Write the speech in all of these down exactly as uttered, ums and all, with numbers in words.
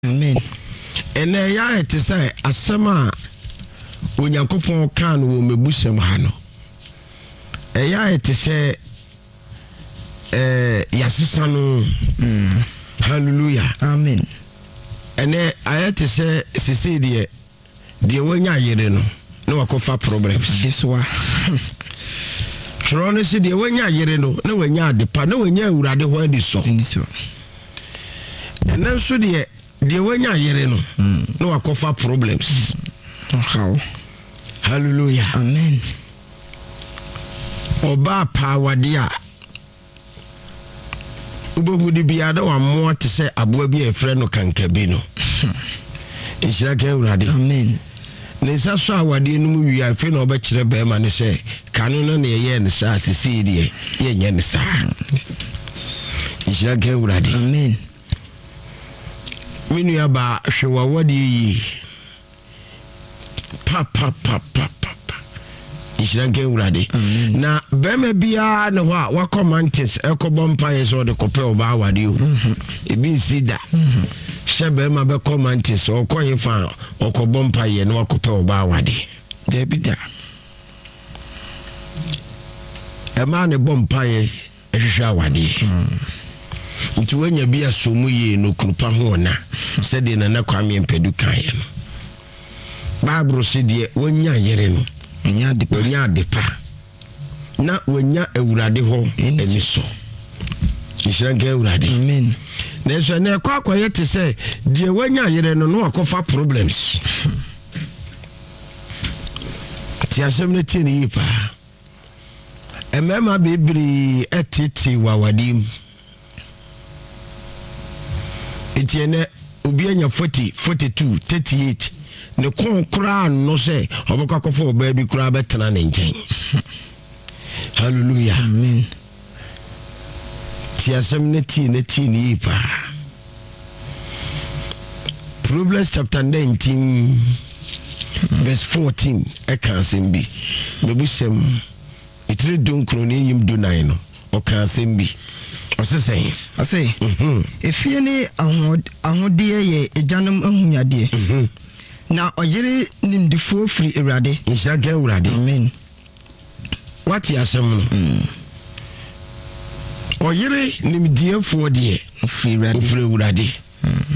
Amen. And I ya to say asema onyankopon kan wo mebusem ha no. E ya to say eh yasesa no. Mm. Hallelujah. Amen. And I to say sisi de de wonya yere no na wakofa problems. This one. Tro no si de wonya yere no na wonya adepa na wonya awurade ho adi so. This one. And then so de de wonya yere no na wakofa problems. How? Hallelujah. Amen. Oba power dia ubogudi biya da wa mo te se aboa bi efre no kankabi no. Ishira ka urade. Amen. Ne sa so awade no mu wi afi na oba kire be ma ne se kanu no na ye ne sa sisi de ye nye ne sa. Ishira ka urade. Amen. Minu ya ba hwewa wade yi. Pa pa pa pa pa. Ishira ka urade. Na be me bia ne ho a wa comments ekobo mpa ye so de kope oba awade o. Ebi sida. Shebe ma be comments o koyin fa okobo mpa ye no kope oba awade. De bi da. E ma ne bom mpa ye ehwehwe awade. Nti wanya bi asomu ye no krupa ho na. Se de na na kwame mpedu kan ye no. Bible se de wanya yere no. Nya de wanya depa. Na wanya awurade ho eni so. Ishira ga awurade. Amen. Na so na kwa kwa yete say de wanya yere no no akofa problems. Ti asem ne tie ni pa. Emema bebiri etiti wawadim. Etiene obi anya forty, forty-two, thirty-eight. Ne kon kra no se obaka kofo oba bi kra betena ne nchen. Hallelujah. Amen. Ti asem ne ti ne ti ni pa. Proverbs chapter nineteen verse fourteen e kan sem bi. Mebusem itire don kroni yim do nine no. O kan sem bi. O se say. I say. Mhm. Efie ni ahod ahode ye ejanum ahunyade. Mhm. Na oyere nimdifo free Ewurade. Inshaga Ewurade. Amen. What ya asem no? Mm. Oyere nimdiefo de Free Ewurade. free Ewurade. Mm.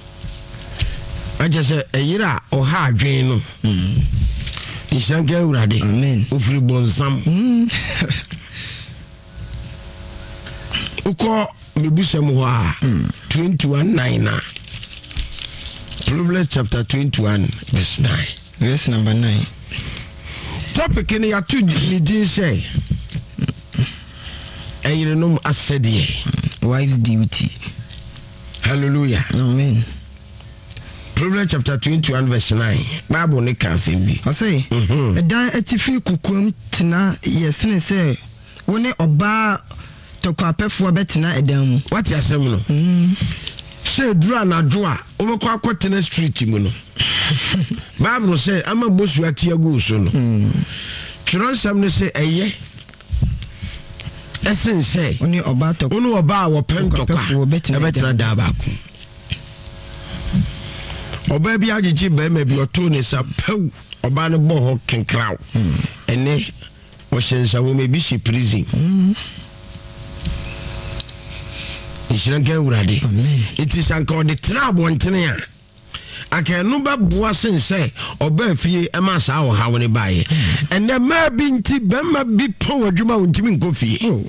Aja se eyira oha adwen no. Mm. Inshaga Ewurade. Amen. Ofri bonsam. Mm. Uko mebusem ho a twenty-one nine na. Proverbs chapter twenty-one verse nine. Verse number nine. Topic in ya two ni din say. Eyire no asede. Wife's duty. Hallelujah. Amen. Proverbs chapter twenty-one verse nine. Bible ne kan sem bi. I say, Mhm. edan atifi kukum tena yesene say woni oba tokwapefo betena edan mu. What ya sem no? Mm. Say dura na doa obekọ akotena street mu no. Bible say ama bosu atia go so no. Mm. Twerɛ nsɛm ne say eye. Esen say Woni oba tok onu oba a wo pentokwa Tokwapefo betena betena da ba ku. Oba bi agigi ba ma bi oto ne sa pew oba ne bo ho kenkraw. Ene wo hyensa wo me bi shi prison. Mm. Ishira ga Ewurade. Amen. It is anko de tena abontene a aka no ba boa sense oba afie e ma sa wo ha woni baaye. Ene ma bi nti be ma bi pon adwuma wontimi nkofie. Oh.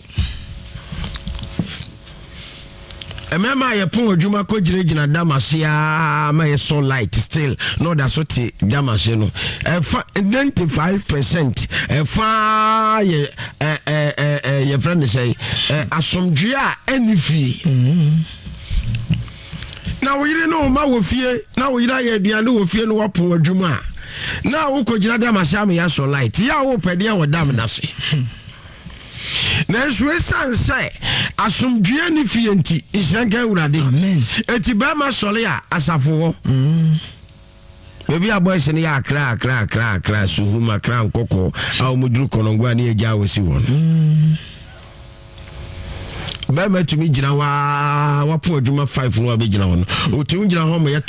Emema ye pon adwuma ko giregina damase a ma ye so light still no da so ti damase no. E ninety-five percent e fa ye eh eh eh ye friend say asomdwe a enifi. Mm. Na wo yire no ma wo fie na wo yire ye aduane wo fie no wapon adwuma na wo ko gina damase am ya so light ya wo pede ya wo dam na se. Na so esan say asomdwe ni fie nti Ishanga Ewurade. Amen. Eti ba ma sole a asafo wo. Mm. Baby aboy se ne ya akra akra akra akra suhuma akra nkoko a omuduru konongwa ne eja wosi won. Mm. bɛrima tumi gyina waa wapo adwuma five no wabɛgyina hɔ no ɔtumi gyina hɔ ma yɛ